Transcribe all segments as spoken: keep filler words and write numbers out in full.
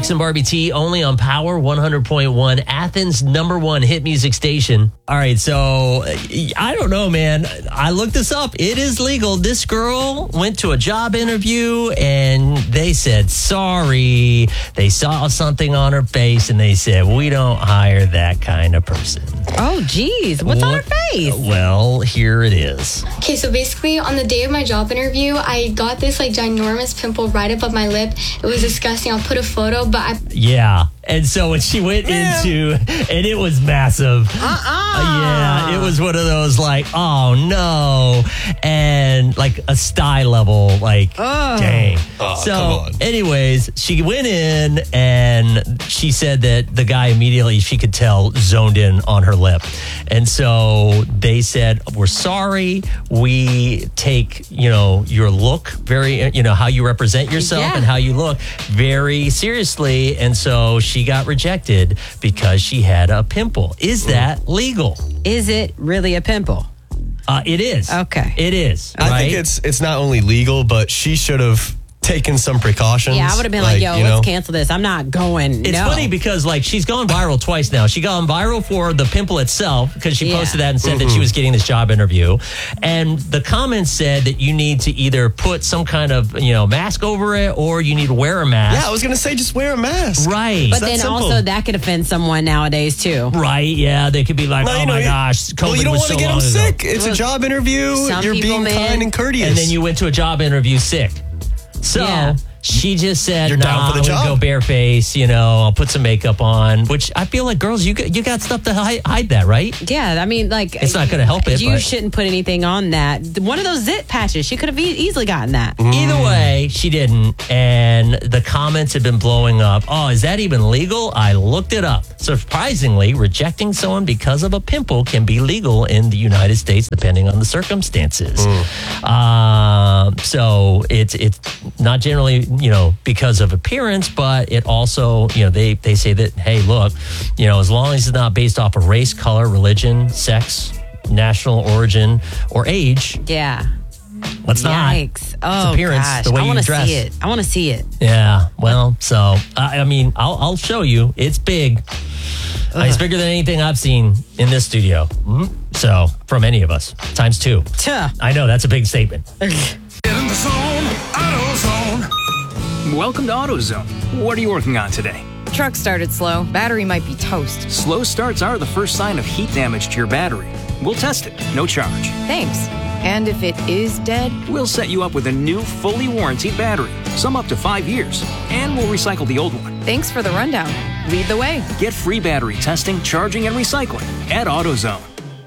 X and Barbie T, only on Power one hundred point one, Athens' number one hit music station. All right, so I don't know, man. I looked this up. It is legal. This girl went to a job interview and they said, sorry. They saw something on her face and they said, we don't hire that kind of person. Oh, geez. What's what? on her face? Well, here it is. Okay, so basically on the day of my job interview, I got this like ginormous pimple right above my lip. It was disgusting. I'll put a photo, but I... Yeah. And so when she went Man. into, and it was massive. Uh-uh. Uh, yeah, it was one of those like, oh no. And like a sty level, like, oh. dang. Oh, so come on. anyways, she went in and she said that the guy immediately, she could tell, zoned in on her lip. And so they said, we're sorry. We take, you know, your look very, you know, how you represent yourself yeah. and how you look very seriously. And so she She got rejected because she had a pimple. Is that legal? Is it really a pimple? Uh, it is. Okay. It is. I right? think it's it's not only legal, but she should have taken some precautions. Yeah, I would have been like, yo, you let's know? cancel this. I'm not going. It's no. funny because like she's gone viral twice now. She got viral for the pimple itself because she Yeah. posted that and said Mm-hmm. that she was getting this job interview. And the comments said that you need to either put some kind of, you know, mask over it or you need to wear a mask. Yeah, I was going to say just wear a mask. Right. But that then simple. also that could offend someone nowadays too. Right, yeah. They could be like, No, oh you know, my you- gosh, COVID well, you don't was want so to get long them ago. sick. It's a job interview. Some You're people, being man. kind and courteous. And then you went to a job interview sick. So Yeah. she just said, You're nah, down for the I'm gonna job. go bareface, you know, I'll put some makeup on, which I feel like girls, you got, you got stuff to hide, hide that, right? Yeah, I mean, like It's not gonna help it, You but- shouldn't put anything on that. One of those zit patches, she could have e- easily gotten that. Either way, she didn't. And the comments have been blowing up. Oh, is that even legal? I looked it up. Surprisingly, rejecting someone because of a pimple can be legal in the United States, depending on the circumstances. Uh, so it's it's not generally, you know, because of appearance, but it also, you know, they, they say that, hey, look, you know, as long as it's not based off of race, color, religion, sex, national origin, or age, Yeah. let's not. Yikes. Oh, appearance, gosh. the way I you want to dress. see it. I want to see it. Yeah, well, so, I I mean, I'll, I'll show you. It's big. Uh, It's bigger than anything I've seen in this studio. Mhm. So, from any of us, times two. Tuh. I know, that's a big statement. Get in the zone, AutoZone. Welcome to AutoZone. What are you working on today? Truck started slow. Battery might be toast. Slow starts are the first sign of heat damage to your battery. We'll test it, no charge. Thanks. And if it is dead, We'll set you up with a new, fully warranted battery, some up to five years, and we'll recycle the old one. thanks for the rundown. Lead the way. Get free battery testing, charging, and recycling at AutoZone.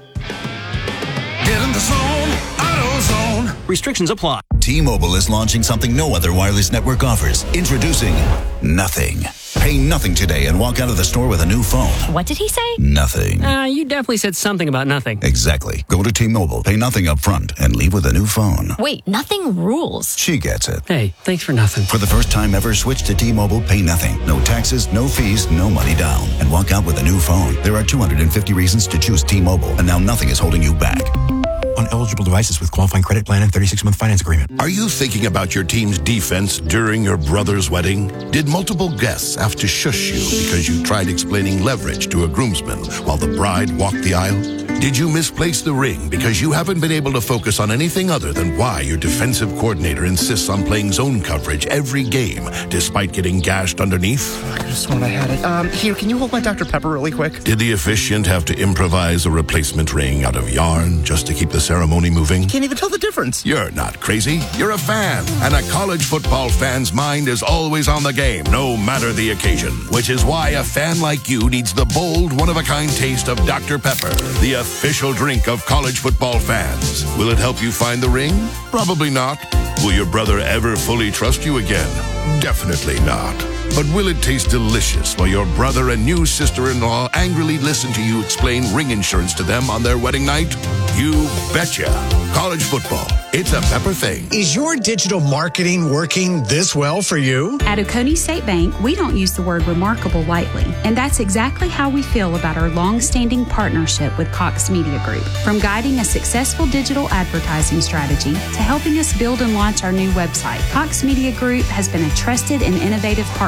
Get in the zone, AutoZone. Restrictions apply. T-Mobile is launching something no other wireless network offers. Introducing Nothing. Pay nothing today and walk out of the store with a new phone. What did he say? Nothing. Uh, you definitely said something about nothing. Exactly. Go to T-Mobile, pay nothing up front, and leave with a new phone. Wait, nothing rules. She gets it. Hey, thanks for nothing. For the first time ever, switch to T-Mobile, pay nothing. No taxes, no fees, no money down. And walk out with a new phone. There are two hundred fifty reasons to choose T-Mobile, and now nothing is holding you back. On eligible devices with qualifying credit plan and thirty-six month finance agreement. Are you thinking about your team's defense during your brother's wedding? Did multiple guests have to shush you because you tried explaining leverage to a groomsman while the bride walked the aisle? Did you misplace the ring because you haven't been able to focus on anything other than why your defensive coordinator insists on playing zone coverage every game despite getting gashed underneath? I could have sworn I had it. Um, here, can you hold my Doctor Pepper really quick? Did the officiant have to improvise a replacement ring out of yarn just to keep the ceremony moving? Can't even tell the difference. You're not crazy. You're a fan. And a college football fan's mind is always on the game, no matter the occasion. Which is why a fan like you needs the bold, one-of-a-kind taste of Doctor Pepper, the official drink of college football fans. Will it help you find the ring? Probably not. Will your brother ever fully trust you again? Definitely not. But will it taste delicious while your brother and new sister-in-law angrily listen to you explain ring insurance to them on their wedding night? You betcha. College football. It's a Pepper thing. Is your digital marketing working this well for you? At Oconee State Bank, we don't use the word remarkable lightly, and that's exactly how we feel about our long-standing partnership with Cox Media Group. From guiding a successful digital advertising strategy to helping us build and launch our new website, Cox Media Group has been a trusted and innovative partner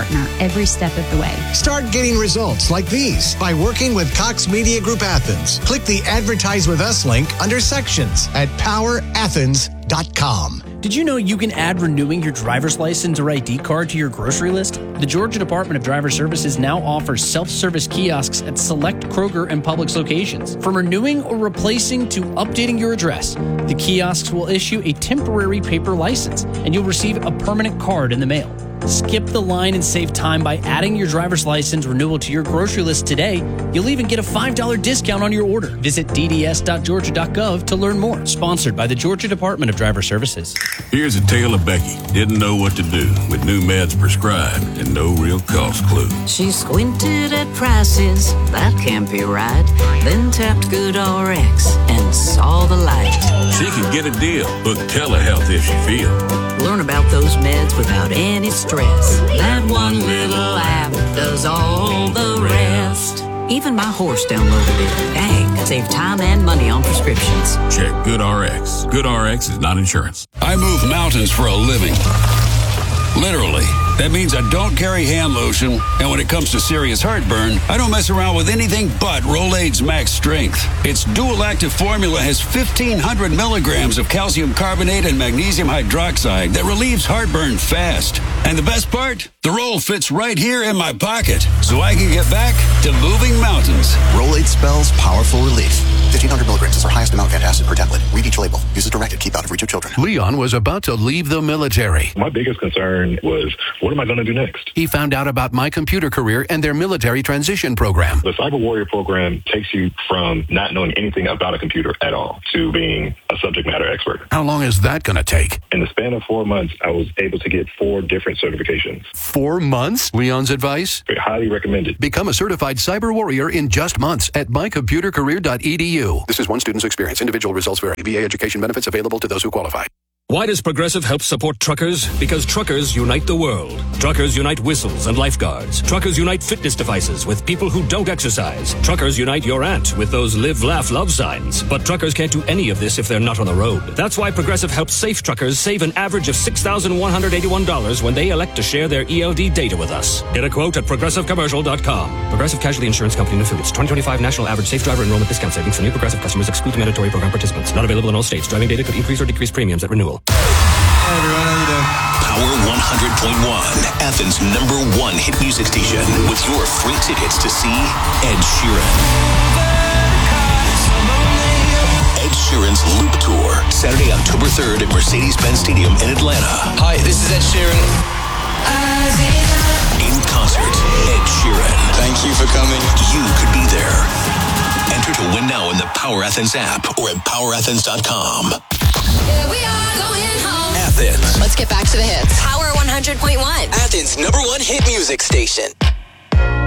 partner every step of the way. Start getting results like these by working with Cox Media Group Athens. Click the Advertise with Us link under Sections at power athens dot com. Did you know you can add renewing your driver's license or I D card to your grocery list? The Georgia Department of Driver Services now offers self-service kiosks at select Kroger and Publix locations. From renewing or replacing to updating your address, the kiosks will issue a temporary paper license, and you'll receive a permanent card in the mail. Skip the line and save time by adding your driver's license renewal to your grocery list today. You'll even get a five dollars discount on your order. Visit d d s dot georgia dot gov to learn more. Sponsored by the Georgia Department of Driver Services. Here's a tale of Becky. Didn't know what to do with new meds prescribed and no real cost clue. She squinted at prices, that can't be right. Then tapped GoodRx and saw the light. She could get a deal. Book telehealth if she feels. Learn about those meds without any stress. That one little app does all the rest. Even my horse downloaded it. Dang, save time and money on prescriptions. Check GoodRx. GoodRx is not insurance. I move mountains for a living. Literally. That means I don't carry hand lotion, and when it comes to serious heartburn, I don't mess around with anything but Rolaids Max Strength. Its dual-active formula has fifteen hundred milligrams of calcium carbonate and magnesium hydroxide that relieves heartburn fast. And the best part? The roll fits right here in my pocket, so I can get back to moving mountains. Rolaids spells powerful relief. fifteen hundred milligrams is our highest amount of antacid per tablet. Read each label. Use as directed. Keep out of reach of children. Leon was about to leave the military. My biggest concern was, what am I going to do next? He found out about My Computer Career and their military transition program. The Cyber Warrior program takes you from not knowing anything about a computer at all to being a subject matter expert. How long is that going to take? In the span of four months, I was able to get four different certifications. Four months? Leon's advice? Highly recommended. Become a certified cyber warrior in just months at my computer career dot e d u. This is one student's experience. Individual results vary. V A education benefits available to those who qualify. Why does Progressive help support truckers? Because truckers unite the world. Truckers unite whistles and lifeguards. Truckers unite fitness devices with people who don't exercise. Truckers unite your aunt with those live, laugh, love signs. But truckers can't do any of this if they're not on the road. That's why Progressive helps safe truckers save an average of six thousand one hundred eighty-one dollars when they elect to share their E L D data with us. Get a quote at progressive commercial dot com. Progressive Casualty Insurance Company and Affiliates. twenty twenty-five National Average Safe Driver Enrollment Discount Savings for new Progressive customers exclude mandatory program participants. Not available in all states. Driving data could increase or decrease premiums at renewal. Hey everyone, how you doing? Power one hundred point one, Athens' number one hit music station, with your free tickets to see Ed Sheeran. Ed Sheeran's Loop Tour, Saturday, October third at Mercedes-Benz Stadium in Atlanta. Hi, this is Ed Sheeran. In concert, Ed Sheeran. Thank you for coming. You could be there. Enter to win now in the Power Athens app or at power athens dot com. Here we are going home. Athens. Let's get back to the hits. Power one hundred point one. Athens' number one hit music station.